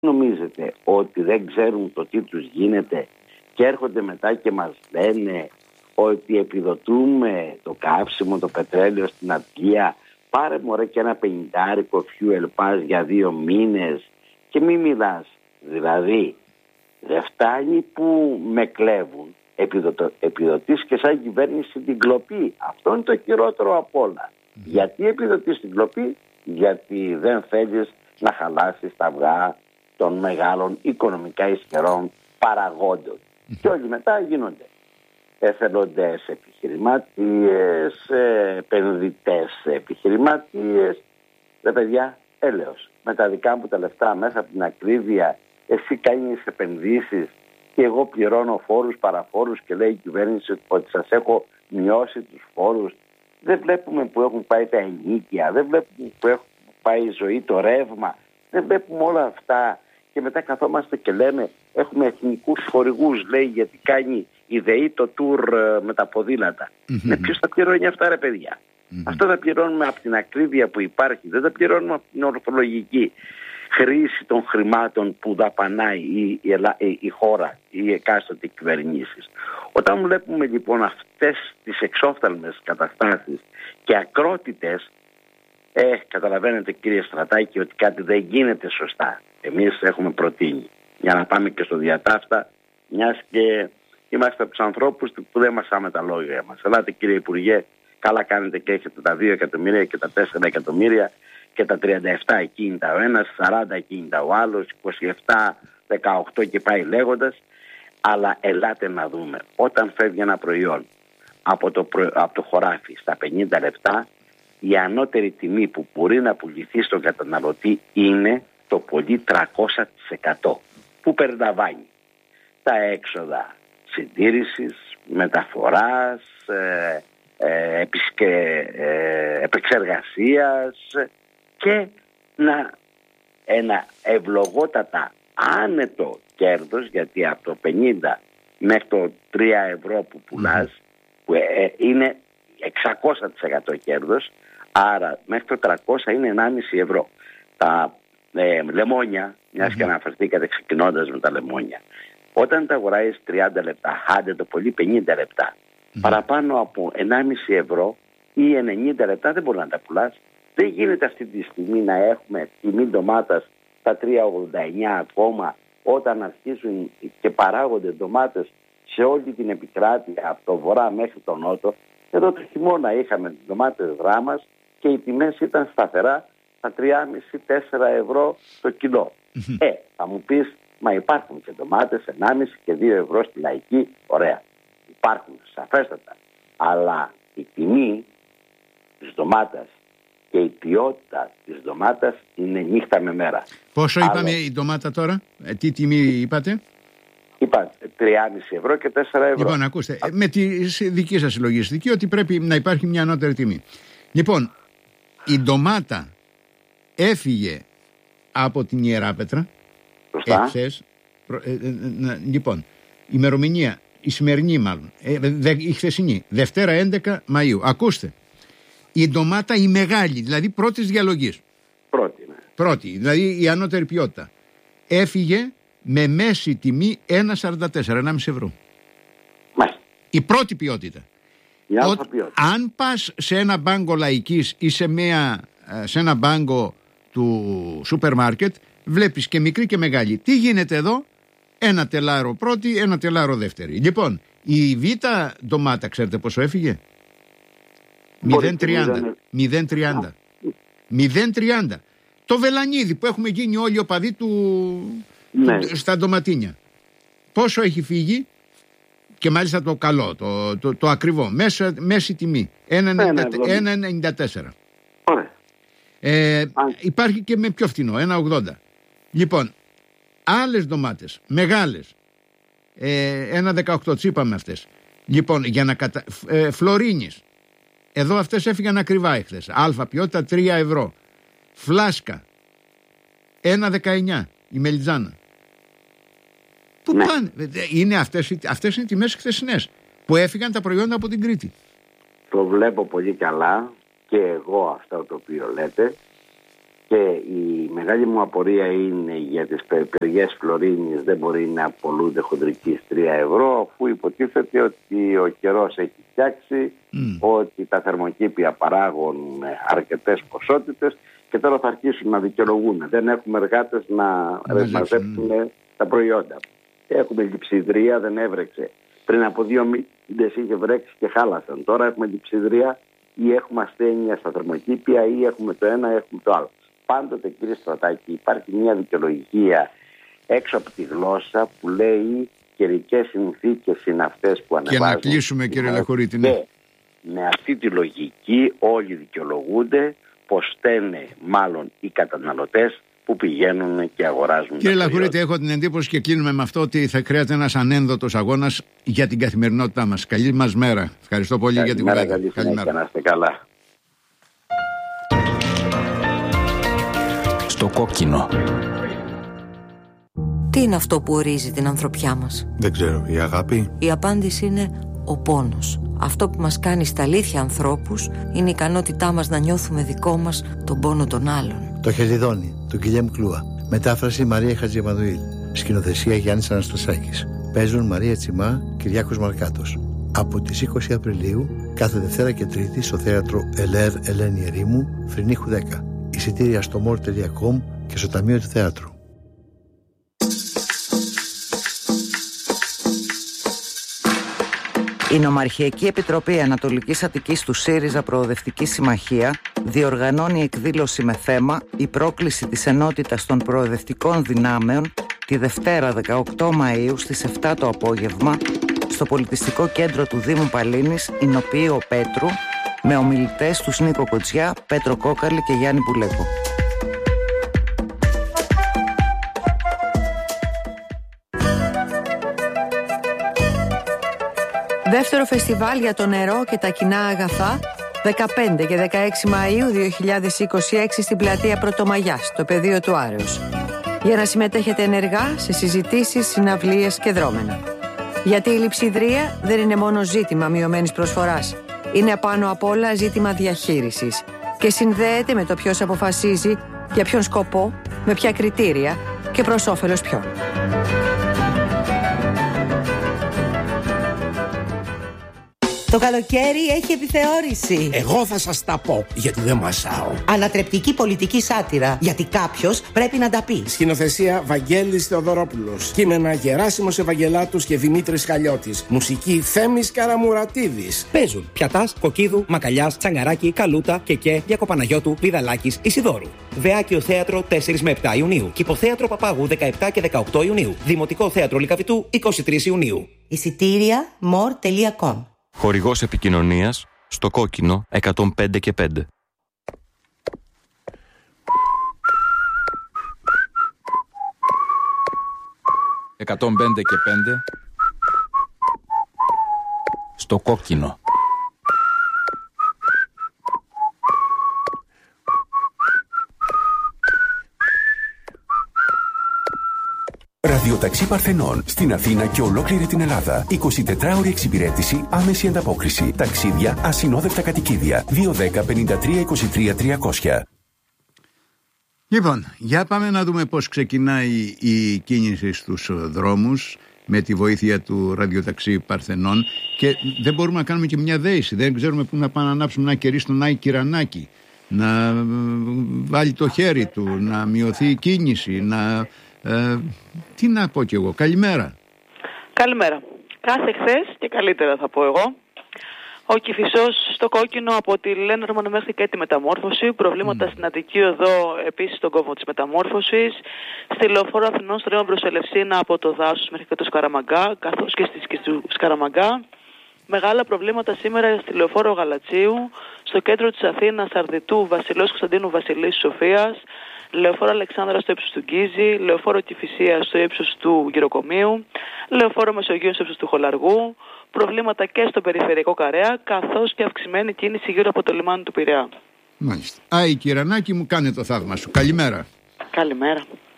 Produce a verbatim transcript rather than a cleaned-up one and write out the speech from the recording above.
νομίζετε ότι δεν ξέρουν το τι τους γίνεται και έρχονται μετά και μας λένε ότι επιδοτούμε το καύσιμο, το πετρέλαιο στην Αγγλία, πάρε μωρέ και ένα πενηντάρικο fuel pass για δύο μήνες και μη μιλάς. Δηλαδή δεν φτάνει που με κλέβουν, επιδοτο, επιδοτείς και σαν κυβέρνηση την κλοπή. Αυτό είναι το χειρότερο απ' όλα. Mm. Γιατί επιδοτείς την κλοπή? Γιατί δεν θέλεις να χαλάσεις τα αυγά των μεγάλων οικονομικά ισχυρών παραγόντων. Mm. Και όλοι μετά γίνονται εθελοντές επιχειρηματίες, επενδυτές επιχειρηματίες. Ρε παιδιά, έλεος. Με τα δικά μου τα λεφτά μέσα από την ακρίβεια, εσύ κάνεις επενδύσεις και εγώ πληρώνω φόρους, παραφόρους και λέει η κυβέρνηση ότι σας έχω μειώσει τους φόρους. Δεν βλέπουμε που έχουν πάει τα ενοίκια, δεν βλέπουμε που έχουν πάει η ζωή, το ρεύμα, δεν βλέπουμε όλα αυτά. Και μετά καθόμαστε και λέμε έχουμε εθνικούς χορηγούς, λέει, γιατί κάνει η ΔΕΗ το τουρ με τα ποδήλατα. Mm-hmm. Με ποιος θα πληρώνει αυτά, ρε παιδιά? Mm-hmm. Αυτό θα πληρώνουμε από την ακρίβεια που υπάρχει, δεν θα πληρώνουμε από την ορθολογική χρήση των χρημάτων που δαπανάει η, η, η, η χώρα, οι εκάστοτε κυβερνήσεις. Όταν βλέπουμε λοιπόν αυτές τις εξόφθαλμες καταστάσεις και ακρότητες, ε, καταλαβαίνετε κύριε Στρατάκη ότι κάτι δεν γίνεται σωστά. Εμείς έχουμε προτείνει για να πάμε και στο διατάφτα, μιας και είμαστε από τους ανθρώπους που δεν μασάμε τα λόγια μας. Ελάτε κύριε Υπουργέ, καλά κάνετε και έχετε τα δύο εκατομμύρια και τα τέσσερα εκατομμύρια και τα τριάντα επτά ακίνητα ο ένας, σαράντα ακίνητα ο άλλος, είκοσι επτά, δεκαοκτώ και πάει λέγοντας. Αλλά ελάτε να δούμε, όταν φεύγει ένα προϊόν από το, προ... από το χωράφι στα πενήντα λεπτά, η ανώτερη τιμή που μπορεί να πουληθεί στον καταναλωτή είναι το πολύ τριακόσια τοις εκατό που περιλαμβάνει τα έξοδα συντήρησης, μεταφοράς, ε, ε, επισκε, ε, επεξεργασίας και να, ένα ευλογότατα άνετο κέρδος, γιατί από το πενήντα μέχρι το τρία ευρώ που πουλάς mm. που ε, είναι εξακόσια τοις εκατό κέρδος, άρα μέχρι το τριακόσια είναι ενάμιση ευρώ. Τα ε, λεμόνια, μιας mm-hmm. και αναφερθήκατε ξεκινώντας με τα λεμόνια, όταν τα αγοράζεις τριάντα λεπτά, άντε το πολύ πενήντα λεπτά, mm-hmm. παραπάνω από ενάμιση ευρώ ή ενενήντα λεπτά δεν μπορεί να τα πουλάς. Δεν γίνεται αυτή τη στιγμή να έχουμε τιμή ντομάτας στα τρία ογδόντα εννιά ακόμα, όταν αρχίζουν και παράγονται ντομάτες σε όλη την επικράτεια από το βορρά μέχρι τον νότο. Εδώ το χειμώνα είχαμε τις ντομάτες δράμας και οι τιμές ήταν σταθερά στα τρία κόμμα πέντε με τέσσερα ευρώ το κιλό. Mm-hmm. Ε, θα μου πεις, μα υπάρχουν και ντομάτες ενάμιση και δύο ευρώ στη λαϊκή. Ωραία. Υπάρχουν, σαφέστατα. Αλλά η τιμή της ντομάτας και η ποιότητα της ντομάτας είναι νύχτα με μέρα. Πόσο Άλλο... είπαμε η ντομάτα τώρα, ε, τι τιμή είπατε? Είπα τρία κόμμα πέντε ευρώ και τέσσερα ευρώ. Λοιπόν, ακούστε, Α... με τη δική σας λογιστική ότι πρέπει να υπάρχει μια ανώτερη τιμή. Λοιπόν, η ντομάτα έφυγε από την Ιεράπετρα. Σωστά. Εχθές, προ, ε, ε, ε, λοιπόν, ημερομηνία, η σημερινή μάλλον, ε, δε, η χθεσινή, Δευτέρα έντεκα Μαΐου. Ακούστε, η ντομάτα η μεγάλη, δηλαδή πρώτης διαλογής. Πρώτη, ναι. Πρώτη, δηλαδή η ανώτερη ποιότητα. Έφυγε με μέση τιμή ένα κόμμα σαράντα τέσσερα, ενάμιση ευρώ. Μάλιστα. Η πρώτη ποιότητα. Η Ο, ποιότητα. Αν πας σε ένα μπάγκο λαϊκής ή σε, μια, σε ένα μπάγκο του σούπερ μάρκετ, βλέπεις και μικρή και μεγάλη. Τι γίνεται εδώ? Ένα τελάρο πρώτη, ένα τελάρο δεύτερη. Λοιπόν, η β' ντομάτα ξέρετε πόσο έφυγε? μηδέν κόμμα τριάντα. μηδέν κόμμα τριάντα. Το βελανίδι που έχουμε γίνει όλοι οπαδοί του, ναι. του στα ντοματίνια. Πόσο έχει φύγει? Και μάλιστα το καλό, το, το, το ακριβό, μέση, μέση τιμή, ένα κόμμα ενενήντα τέσσερα. Ε, υπάρχει και με πιο φθηνό, ένα κόμμα ογδόντα. Λοιπόν, άλλες ντομάτες μεγάλες, ε, ένα κόμμα δεκαοκτώ, τι είπαμε αυτές. Λοιπόν, για να κατα... ε, φλωρίνης, εδώ αυτές έφυγαν ακριβά εχθές. Αλφα ποιότητα τρία ευρώ. Φλάσκα ένα κόμμα δεκαεννιά η μελιτζάνα. Πού ναι. πάνε? Είναι αυτές, αυτές είναι οι τιμές χθεσινές που έφυγαν τα προϊόντα από την Κρήτη. Το βλέπω πολύ καλά και εγώ αυτό το οποίο λέτε Και η μεγάλη μου απορία είναι για τις περιπεργές Φλωρίνης δεν μπορεί να απολούνται χοντρικής τρία ευρώ, αφού υποτίθεται ότι ο καιρός έχει φτιάξει, mm. ότι τα θερμοκήπια παράγουν αρκετές ποσότητες και τώρα θα αρχίσουν να δικαιολογούν. Δεν έχουμε εργάτες να μαζέψουν mm. τα προϊόντα. Έχουμε λειψιδρία, δεν έβρεξε. Πριν από δύο μήνες είχε βρέξει και χάλασαν. Τώρα έχουμε λειψιδρία ή έχουμε ασθένεια στα θερμοκήπια ή έχουμε το ένα ή έχουμε το άλλο. Πάντοτε, κύριε Στρατάκη, υπάρχει μια δικαιολογία έξω από τη γλώσσα που λέει καιρικές συνθήκες είναι αυτές που ανεβάζουν. Και να κλείσουμε, κύριε Λαχωρίτη. Ναι. Και με αυτή τη λογική όλοι δικαιολογούνται πως στένε μάλλον οι καταναλωτές που πηγαίνουν και αγοράζουν. Κύριε Λαχωρίτη, έχω την εντύπωση και κλείνουμε με αυτό ότι θα χρειάζεται ένας ανένδοτος αγώνας για την καθημερινότητά μας. Καλή μας μέρα. Ευχαριστώ πολύ καλή για την κουβέντα. Καλή Καλημέρα. Να είστε καλά. Στο κόκκινο. Τι είναι αυτό που ορίζει την ανθρωπιά μας? Δεν ξέρω, η αγάπη. Η απάντηση είναι ο πόνος. Αυτό που μας κάνει στα αλήθεια ανθρώπους είναι η ικανότητά μας να νιώθουμε δικό μας τον πόνο των άλλων. Το Χελιδόνι, του Γκυλιέμ Κλούα. Μετάφραση Μαρία Χατζημανουήλ. Σκηνοθεσία Γιάννης Αναστασάκης. Παίζουν Μαρία Τσιμά, Κυριάκος Μαρκάτος. Από τις είκοσι Απριλίου, κάθε Δευτέρα και Τρίτη στο θέατρο Ελέρ Ελένη Ερήμου, Φρυνίχου δέκα. Εισιτήρια στο μορ τελεία κομ και στο Ταμείο του Θεάτρου. Η Νομαρχιακή Επιτροπή Ανατολικής Αττικής του ΣΥΡΙΖΑ Προοδευτική Συμμαχία διοργανώνει εκδήλωση με θέμα «Η πρόκληση της ενότητας των προοδευτικών δυνάμεων» τη Δευτέρα δεκαοκτώ Μαΐου στις επτά το απόγευμα στο Πολιτιστικό Κέντρο του Δήμου Παλίνης, Ηνοποιείο Πέτρου, με ομιλητές τους Νίκο Κοτσιά, Πέτρο Κόκαλη και Γιάννη Πουλέκο. Δεύτερο φεστιβάλ για το νερό και τα κοινά αγαθά, δεκαπέντε και δεκαέξι Μαΐου δύο χιλιάδες είκοσι έξι στην πλατεία Πρωτομαγιάς, στο πεδίο του Άρεως. Για να συμμετέχετε ενεργά σε συζητήσεις, συναυλίες και δρόμενα. Γιατί η λειψιδρία δεν είναι μόνο ζήτημα μειωμένης προσφοράς. Είναι πάνω απ' όλα ζήτημα διαχείρισης και συνδέεται με το ποιος αποφασίζει, για ποιον σκοπό, με ποια κριτήρια και προς όφελος ποιον. Το καλοκαίρι έχει επιθεώρηση. Εγώ θα σας τα πω, γιατί δεν μασάω. Ανατρεπτική πολιτική σάτυρα, γιατί κάποιος πρέπει να τα πει. Σκηνοθεσία Βαγγέλης Θεοδωρόπουλος. Κείμενα Γεράσιμος Ευαγγελάτους και Δημήτρης Χαλιώτης. Μουσική Θέμης Καραμουρατίδης. Παίζουν Πιατάς, Κοκκίδου, Μακαλιάς, Τσαγκαράκη, Καλούτα, Κεκέ, Διακοπαναγιώτου, Πηδαλάκης, Ισιδώρου. Βεάκιο Θέατρο τέσσερα με επτά Ιουνίου. Κυποθέατρο Παπάγου δεκαεπτά και δεκαοκτώ Ιουνίου. Δημοτικό Θέατρο Λυκαβητού είκοσι τρεις Ιουνίου. Εισιτήρια μορ τελεία κομ. Χορηγός επικοινωνίας στο κόκκινο εκατόν πέντε και πέντε. εκατόν πέντε και πέντε στο κόκκινο. Ραδιοταξί Παρθενών στην Αθήνα και ολόκληρη την Ελλάδα. εικοσιτετράωρη εξυπηρέτηση, άμεση ανταπόκριση. Ταξίδια, ασυνόδευτα κατοικίδια. δύο δέκα πενήντα τρία είκοσι τρία τριακόσια. Λοιπόν, για πάμε να δούμε πώς ξεκινάει η κίνηση στους δρόμους με τη βοήθεια του ραδιοταξί Παρθενών, και δεν μπορούμε να κάνουμε και μια δέηση. Δεν ξέρουμε πού να πάμε να ανάψουμε ένα κερί στον Άη Κυρανάκη, να βάλει το χέρι του, να μειωθεί η κίνηση, να... Ε, τι να πω κι εγώ. Καλημέρα. Καλημέρα. Κάθε χθες και καλύτερα θα πω εγώ. Ο Κηφισός στο κόκκινο από τη Λένормαν μέχρι και τη Μεταμόρφωση. Προβλήματα mm. στην Αττική Οδό, επίσης στον κόμβο της Μεταμόρφωσης. Στη Λεωφόρο Αθηνών στρέμμα προς Ελευσίνα από το Δάσος μέχρι και το Σκαραμαγκά, καθώς και στη Σκαραμαγκά. Μεγάλα προβλήματα σήμερα στη Λεωφόρο Γαλατσίου, στο κέντρο της Αθήνας, Αρδιτού, Βασιλός Κωνσταντίνου Βασιλής Σοφίας, Λεωφόρο Αλεξάνδρα στο ύψος του Γκίζη, Λεωφόρο Κηφισίας στο ύψος του Γυροκομείου, Λεωφόρο Μεσογείου στο ύψος του Χολαργού, προβλήματα και στο περιφερειακό Καρέα, καθώς και αυξημένη κίνηση γύρω από το λιμάνι του Πειραιά. Μάλιστα. Άη Κυρανάκη μου, κάνε το θαύμα σου. Καλημέρα. Καλημέρα.